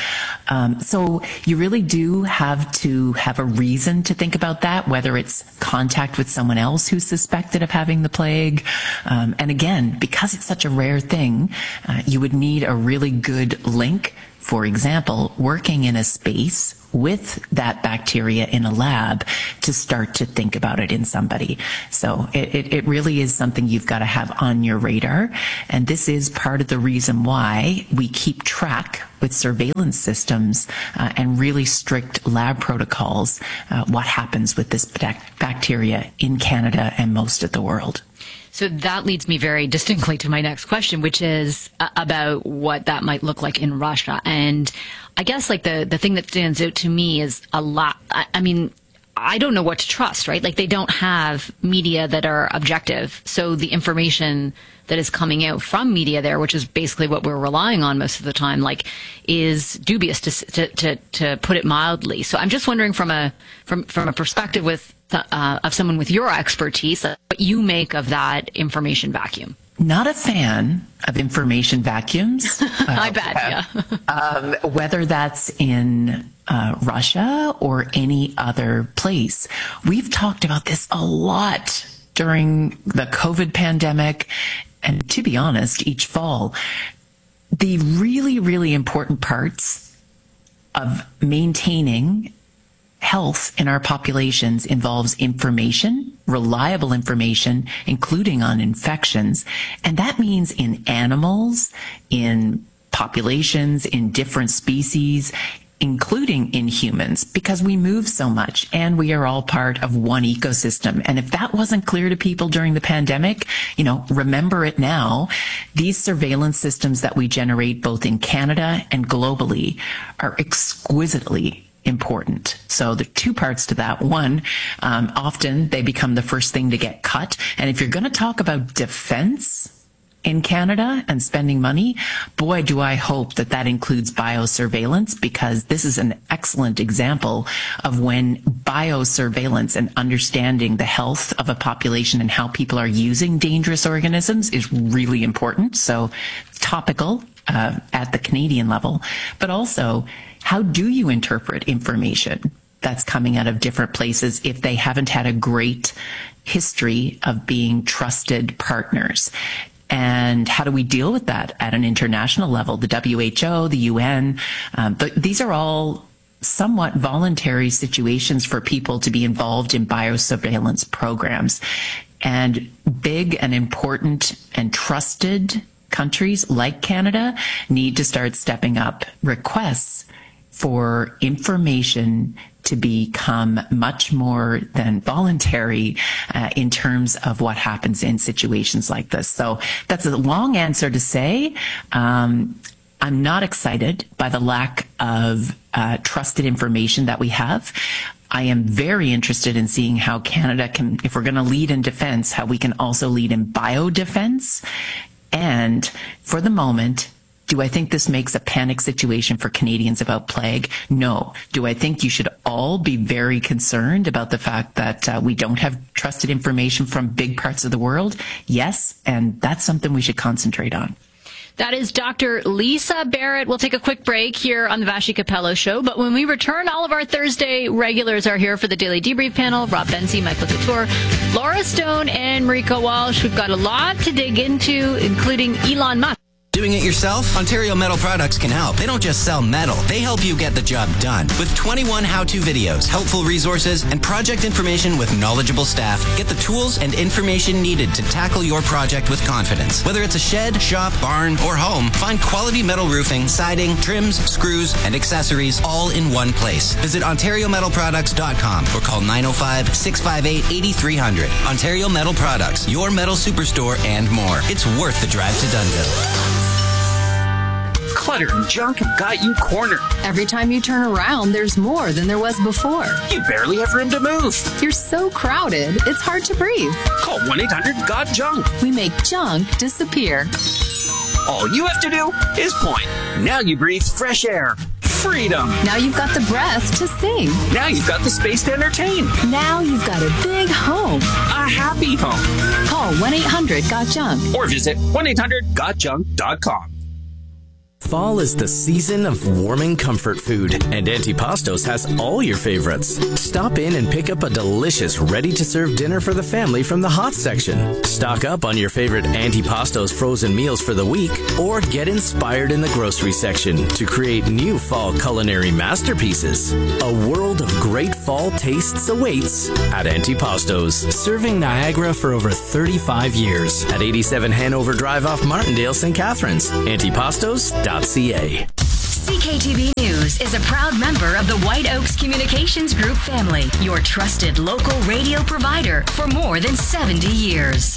So you really do have to have a reason to think about that, whether it's contact with someone else who's suspected of having the plague. And again, because it's such a rare thing, you would need a really good link. For example, working in a space with that bacteria in a lab to start to think about it in somebody. So it really is something you've got to have on your radar. And this is part of the reason why we keep track with surveillance systems and really strict lab protocols what happens with this bacteria in Canada and most of the world. So that leads me very distinctly to my next question, which is about what that might look like in Russia. And I guess like the thing that stands out to me is a lot. I mean, I don't know what to trust, right? Like they don't have media that are objective. So the information that is coming out from media there, which is basically what we're relying on most of the time, like is dubious to put it mildly. So I'm just wondering from a perspective of someone with your expertise, what you make of that information vacuum. Not a fan of information vacuums. I bet, yeah. Whether that's in Russia or any other place. We've talked about this a lot during the COVID pandemic, and to be honest, each fall. The really, really important parts of maintaining health in our populations involves information, reliable information, including on infections. And that means in animals, in populations, in different species, including in humans, because we move so much and we are all part of one ecosystem. And if that wasn't clear to people during the pandemic, remember it now. These surveillance systems that we generate both in Canada and globally are exquisitely important. So there are two parts to that. One, often they become the first thing to get cut. And if you're going to talk about defense in Canada and spending money, boy, do I hope that includes biosurveillance, because this is an excellent example of when biosurveillance and understanding the health of a population and how people are using dangerous organisms is really important. So topical at the Canadian level, but also how do you interpret information that's coming out of different places if they haven't had a great history of being trusted partners? And how do we deal with that at an international level? The WHO, the UN, these are all somewhat voluntary situations for people to be involved in biosurveillance programs. And big and important and trusted countries like Canada need to start stepping up requests for information to become much more than voluntary in terms of what happens in situations like this. So that's a long answer to say I'm not excited by the lack of trusted information that we have. I am very interested in seeing how Canada can, if we're going to lead in defense, how we can also lead in biodefense. And for the moment, do I think this makes a panic situation for Canadians about plague? No. Do I think you should all be very concerned about the fact that we don't have trusted information from big parts of the world? Yes, and that's something we should concentrate on. That is Dr. Lisa Barrett. We'll take a quick break here on the Vassy Capello Show, but when we return, all of our Thursday regulars are here for the Daily Debrief panel. Rob Benzie, Michael Couture, Laura Stone, and Marika Walsh. We've got a lot to dig into, including Elon Musk. Doing it yourself? Ontario Metal Products can help. They don't just sell metal. They help you get the job done. With 21 how-to videos, helpful resources, and project information with knowledgeable staff, get the tools and information needed to tackle your project with confidence. Whether it's a shed, shop, barn, or home, find quality metal roofing, siding, trims, screws, and accessories all in one place. Visit OntarioMetalProducts.com or call 905-658-8300. Ontario Metal Products, your metal superstore and more. It's worth the drive to Dunnville. Clutter and junk have got you cornered. Every time you turn around, there's more than there was before. You barely have room to move. You're so crowded, it's hard to breathe. Call 1-800-GOT-JUNK. We make junk disappear. All you have to do is point. Now you breathe fresh air. Freedom. Now you've got the breath to sing. Now you've got the space to entertain. Now you've got a big home. A happy home. Call 1-800-GOT-JUNK. Or visit 1-800-GOTJUNK.com. Fall is the season of warming comfort food, and Antipastos has all your favorites. Stop in and pick up a delicious, ready-to-serve dinner for the family from the hot section. Stock up on your favorite Antipastos frozen meals for the week, or get inspired in the grocery section to create new fall culinary masterpieces. A world of great fall tastes awaits at Antipastos, serving Niagara for over 35 years at 87 Hanover Drive off Martindale, St. Catharines. Antipastos.ca. CKTB News is a proud member of the White Oaks Communications Group family, your trusted local radio provider for more than 70 years.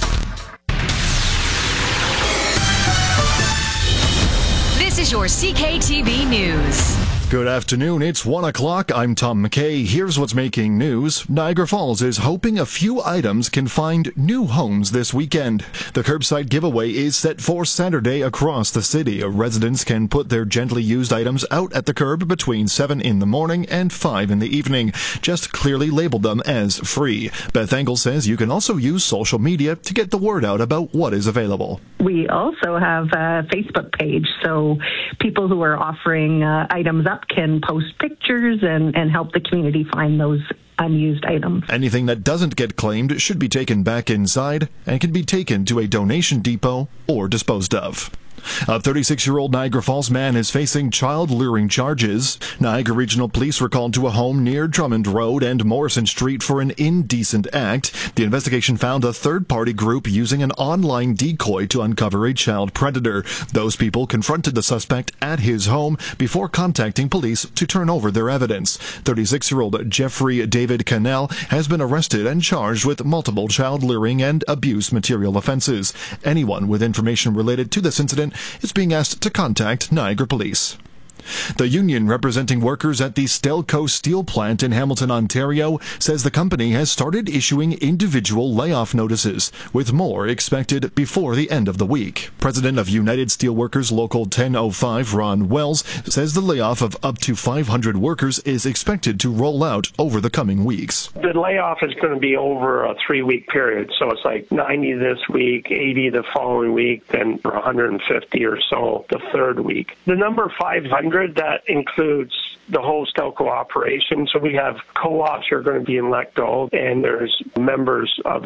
This is your CKTB News. Good afternoon. It's 1 o'clock. I'm Tom McKay. Here's what's making news. Niagara Falls is hoping a few items can find new homes this weekend. The curbside giveaway is set for Saturday across the city. Residents can put their gently used items out at the curb between 7 in the morning and 5 in the evening. Just clearly label them as free. Beth Engel says you can also use social media to get the word out about what is available. We also have a Facebook page, so people who are offering items up can post pictures and help the community find those unused items. Anything that doesn't get claimed should be taken back inside and can be taken to a donation depot or disposed of. A 36-year-old Niagara Falls man is facing child luring charges. Niagara Regional Police were called to a home near Drummond Road and Morrison Street for an indecent act. The investigation found a third-party group using an online decoy to uncover a child predator. Those people confronted the suspect at his home before contacting police to turn over their evidence. 36-year-old Jeffrey David Cannell has been arrested and charged with multiple child luring and abuse material offenses. Anyone with information related to this incident is being asked to contact Niagara Police. The union representing workers at the Stelco steel plant in Hamilton, Ontario, says the company has started issuing individual layoff notices, with more expected before the end of the week. President of United Steelworkers Local 1005, Ron Wells, says the layoff of up to 500 workers is expected to roll out over the coming weeks. The layoff is going to be over a 3-week period, so it's like 90 this week, 80 the following week, then 150 or so the third week. The number 500, that includes the whole Stelco operation. So we have co-ops who are going to be let go, and there's members of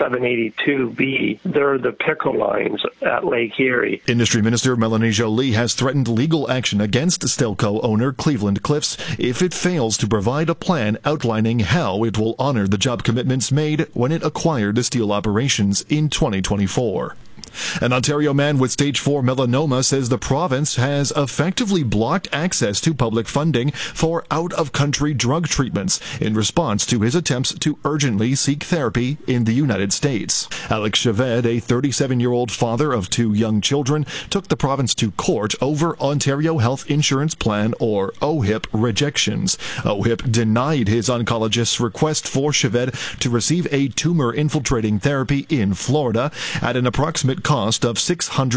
8782B. They're the pickle lines at Lake Erie. Industry Minister Melanie Joly has threatened legal action against Stelco owner Cleveland Cliffs if it fails to provide a plan outlining how it will honor the job commitments made when it acquired the steel operations in 2024. An Ontario man with stage 4 melanoma says the province has effectively blocked access to public funding for out-of-country drug treatments in response to his attempts to urgently seek therapy in the United States. Alex Chaved, a 37-year-old father of 2 young children, took the province to court over Ontario Health Insurance Plan, or OHIP, rejections. OHIP denied his oncologist's request for Chaved to receive a tumor-infiltrating therapy in Florida at an approximate cost of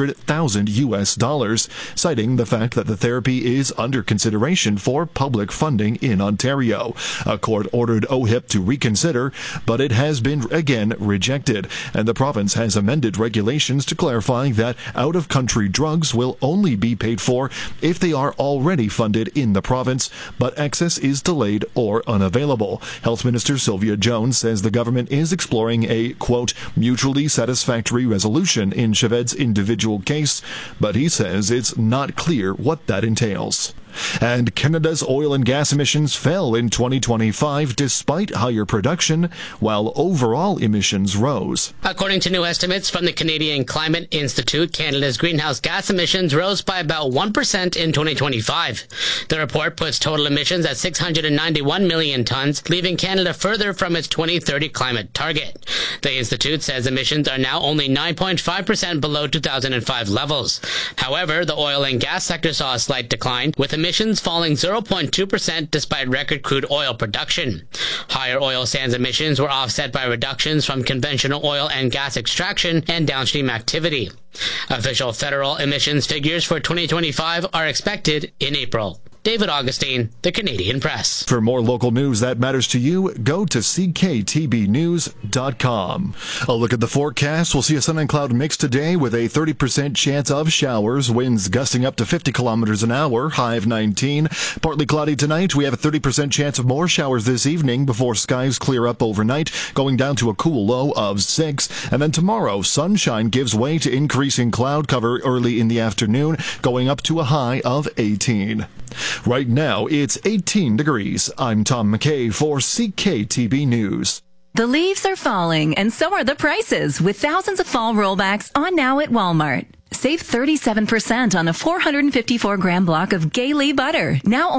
$600,000, citing the fact that the therapy is under consideration for public funding in Ontario. A court ordered OHIP to reconsider, but it has been again rejected, and the province has amended regulations to clarify that out-of-country drugs will only be paid for if they are already funded in the province, but access is delayed or unavailable. Health Minister Sylvia Jones says the government is exploring a, quote, mutually satisfactory resolution in Cheved's individual case, but he says it's not clear what that entails. And Canada's oil and gas emissions fell in 2025 despite higher production, while overall emissions rose. According to new estimates from the Canadian Climate Institute, Canada's greenhouse gas emissions rose by about 1% in 2025. The report puts total emissions at 691 million tons, leaving Canada further from its 2030 climate target. The Institute says emissions are now only 9.5% below 2005 levels. However, the oil and gas sector saw a slight decline, with emissions falling 0.2% despite record crude oil production. Higher oil sands emissions were offset by reductions from conventional oil and gas extraction and downstream activity. Official federal emissions figures for 2025 are expected in April. David Augustine, The Canadian Press. For more local news that matters to you, go to cktbnews.com. A look at the forecast. We'll see a sun and cloud mix today with a 30% chance of showers, winds gusting up to 50 kilometers an hour, high of 19. Partly cloudy tonight. We have a 30% chance of more showers this evening before skies clear up overnight, going down to a cool low of 6. And then tomorrow, sunshine gives way to increasing cloud cover early in the afternoon, going up to a high of 18. Right now, it's 18 degrees. I'm Tom McKay for CKTB News. The leaves are falling, and so are the prices, with thousands of fall rollbacks on now at Walmart. Save 37% on a 454-gram block of Gailey butter, now